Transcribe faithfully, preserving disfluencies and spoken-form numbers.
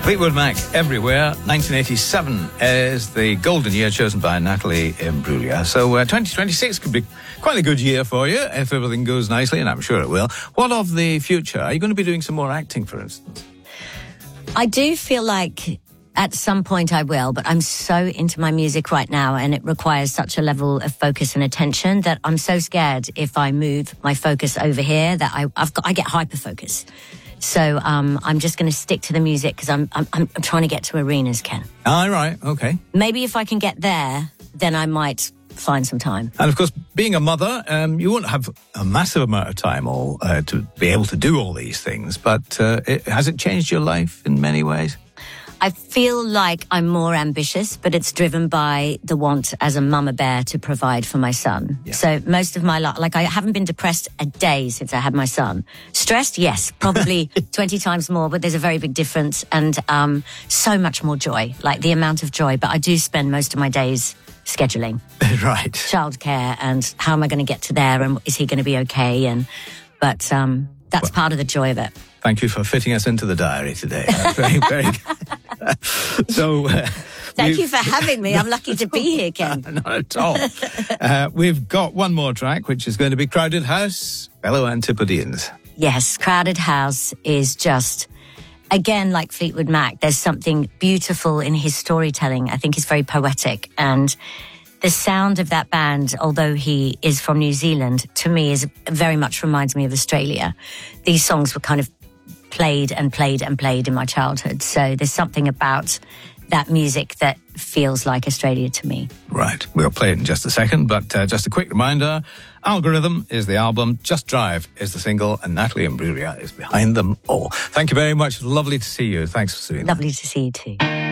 Fleetwood Mac, Everywhere. nineteen eighty-seven is the golden year chosen by Natalie Imbruglia. So uh, twenty twenty-six could be quite a good year for you if everything goes nicely, and I'm sure it will. What of the future? Are you going to be doing some more acting, for instance? I do feel like at some point I will, but I'm so into my music right now, and it requires such a level of focus and attention that I'm so scared if I move my focus over here that I, I've got, I get hyper-focus. So um, I'm just going to stick to the music because I'm, I'm I'm trying to get to arenas, Ken. Ah, right, okay. Maybe if I can get there, then I might find some time. And of course, being a mother, um, you won't have a massive amount of time all uh, to be able to do all these things. But uh, it, has it changed your life in many ways? I feel like I'm more ambitious, but it's driven by the want as a mama bear to provide for my son. Yeah. So most of my life, like I haven't been depressed a day since I had my son. Stressed, yes, probably twenty times more, but there's a very big difference, and um, so much more joy, like the amount of joy. But I do spend most of my days scheduling. Right. Childcare and how am I going to get to there, and is he going to be okay? And But um, that's well, part of the joy of it. Thank you for fitting us into the diary today. That's very, very good. So, uh, thank you for having me. I'm lucky to be here, Ken. Not at all. uh, we've got one more track, which is going to be Crowded House, fellow Antipodeans. Yes, Crowded House is just, again, like Fleetwood Mac, there's something beautiful in his storytelling. I think he's very poetic, and the sound of that band, although he is from New Zealand, to me is very much reminds me of Australia. These songs were kind of played and played and played in my childhood. So there's something about that music that feels like Australia to me. Right. We'll play it in just a second, but uh, just a quick reminder, Algorithm is the album, Just Drive is the single, and Natalie Imbruglia is behind them all. Thank you very much. Lovely to see you. Thanks for seeing Lovely to see you too.